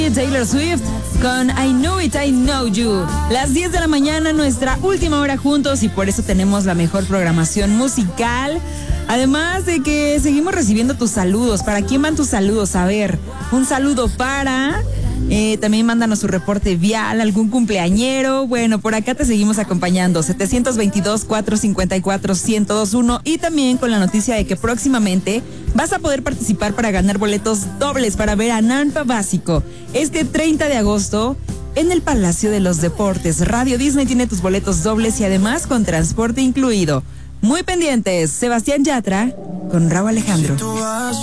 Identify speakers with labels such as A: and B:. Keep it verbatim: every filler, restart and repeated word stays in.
A: Taylor Swift con I Know It, I Know You. Las diez de la mañana, nuestra última hora juntos, y por eso tenemos la mejor programación musical. Además de que seguimos recibiendo tus saludos. ¿Para quién van tus saludos? A ver, un saludo para... Eh, también mándanos su reporte vial, algún cumpleañero. Bueno, por acá te seguimos acompañando. setecientos veintidós, cuatrocientos cincuenta y cuatro, ciento veintiuno. Y también con la noticia de que próximamente vas a poder participar para ganar boletos dobles para ver a Nampa Básico este treinta de agosto en el Palacio de los Deportes. Radio Disney tiene tus boletos dobles y además con transporte incluido. Muy pendientes, Sebastián Yatra con Rauw Alejandro.